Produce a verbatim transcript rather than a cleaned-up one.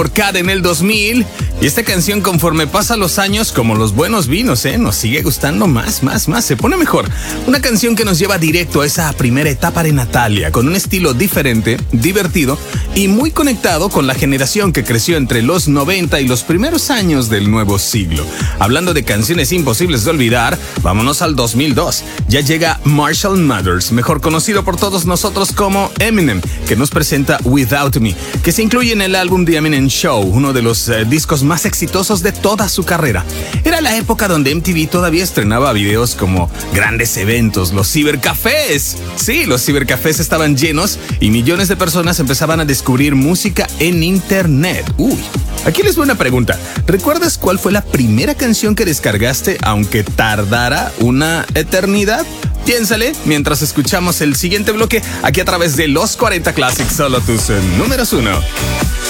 Cat en el dos mil. Y esta canción, conforme pasan los años, como los buenos vinos, ¿eh? Nos sigue gustando más, más, más. Se pone mejor. Una canción que nos lleva directo a esa primera etapa de Natalia, con un estilo diferente, divertido y muy conectado con la generación que creció entre los noventa y los primeros años del nuevo siglo. Hablando de canciones imposibles de olvidar, vámonos al dos mil dos. Ya llega Marshall Mathers, mejor conocido por todos nosotros como Eminem, que nos presenta Without Me, que se incluye en el álbum The Eminem Show, uno de los eh, discos más exitosos de toda su carrera. Era la época donde M T V todavía estrenaba videos como grandes eventos, los cibercafés. Sí, los cibercafés estaban llenos y millones de personas empezaban a descubrir música en internet. Uy, aquí les voy una pregunta. ¿Recuerdas cuál fue la primera canción que descargaste, aunque tardara una eternidad? Piénsale mientras escuchamos el siguiente bloque aquí a través de Los cuarenta Classics, solo tus eh, números uno.